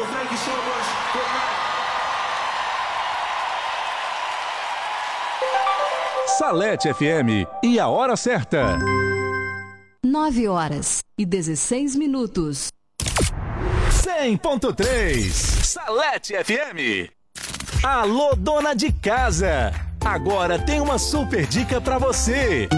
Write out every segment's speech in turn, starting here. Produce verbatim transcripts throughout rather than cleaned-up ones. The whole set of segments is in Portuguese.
thank you so much. Good night. Salete F M e a hora certa. nove horas e dezesseis minutos. cem ponto três Salete F M. Alô, dona de casa. Agora tem uma super dica pra você.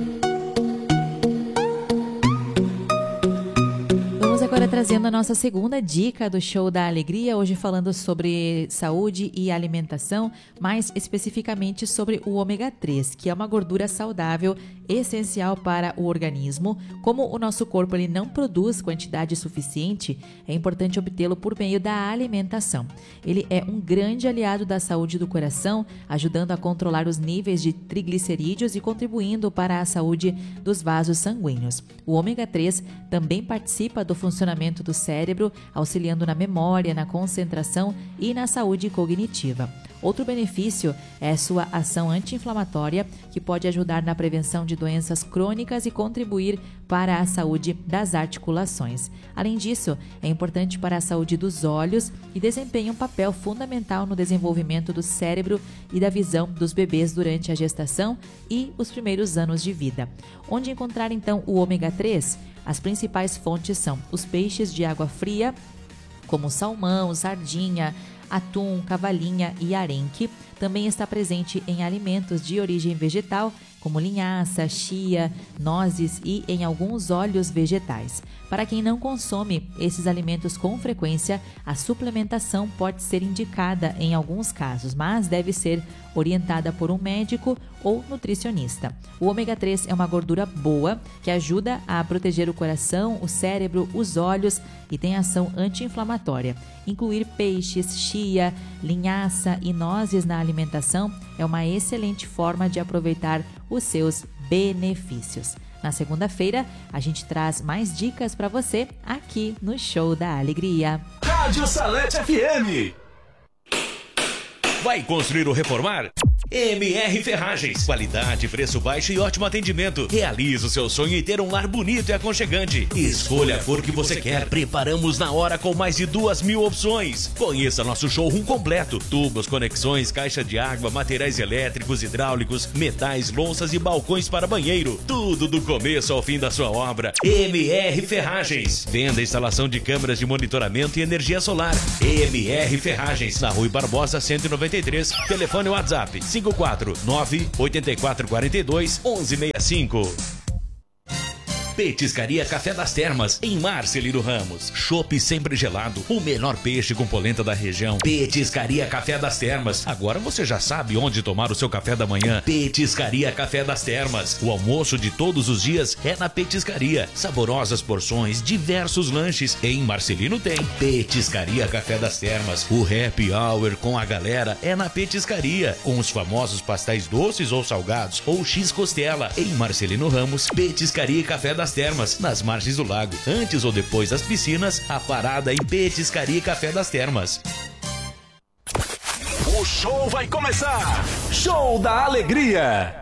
Agora trazendo a nossa segunda dica do Show da Alegria, hoje falando sobre saúde e alimentação, mais especificamente sobre o ômega três, que é uma gordura saudável essencial para o organismo. Como o nosso corpo ele não produz quantidade suficiente, é importante obtê-lo por meio da alimentação. Ele é um grande aliado da saúde do coração, ajudando a controlar os níveis de triglicerídeos e contribuindo para a saúde dos vasos sanguíneos. O ômega três também participa do funcionamento funcionamento do cérebro, auxiliando na memória, na concentração e na saúde cognitiva. Outro benefício é sua ação anti-inflamatória, que pode ajudar na prevenção de doenças crônicas e contribuir para a saúde das articulações. Além disso, é importante para a saúde dos olhos e desempenha um papel fundamental no desenvolvimento do cérebro e da visão dos bebês durante a gestação e os primeiros anos de vida. Onde encontrar então o ômega três? As principais fontes são os peixes de água fria, como salmão, sardinha, atum, cavalinha e arenque. Também está presente em alimentos de origem vegetal, como linhaça, chia, nozes e em alguns óleos vegetais. Para quem não consome esses alimentos com frequência, a suplementação pode ser indicada em alguns casos, mas deve ser orientada por um médico ou nutricionista. O ômega três é uma gordura boa que ajuda a proteger o coração, o cérebro, os olhos e tem ação anti-inflamatória. Incluir peixes, chia, linhaça e nozes na alimentação é uma excelente forma de aproveitar os seus benefícios. Na segunda-feira, a gente traz mais dicas para você aqui no Show da Alegria. Rádio Salete F M. Vai construir ou reformar? M R Ferragens. Qualidade, preço baixo e ótimo atendimento. Realize o seu sonho e ter um lar bonito e aconchegante. Escolha a cor que você quer. Preparamos na hora com mais de duas mil opções. Conheça nosso showroom completo. Tubos, conexões, caixa de água, materiais elétricos, hidráulicos, metais, louças e balcões para banheiro. Tudo do começo ao fim da sua obra. M R Ferragens. Venda e instalação de câmeras de monitoramento e energia solar. M R Ferragens. Na Rui Barbosa cento e noventa e três. Telefone WhatsApp cinco quatro nove oito quatro quatro dois um um seis cinco. Petiscaria Café das Termas, em Marcelino Ramos. Chopp sempre gelado, o melhor peixe com polenta da região. Petiscaria Café das Termas. Agora você já sabe onde tomar o seu café da manhã. Petiscaria Café das Termas. O almoço de todos os dias é na Petiscaria. Saborosas porções, diversos lanches. Em Marcelino tem Petiscaria Café das Termas. O happy hour com a galera é na Petiscaria, com os famosos pastéis doces ou salgados, ou X-costela. Em Marcelino Ramos, Petiscaria e Café das Termas, nas margens do lago. Antes ou depois das piscinas, a parada em Petiscaria e Café das Termas. O show vai começar! Show da Alegria!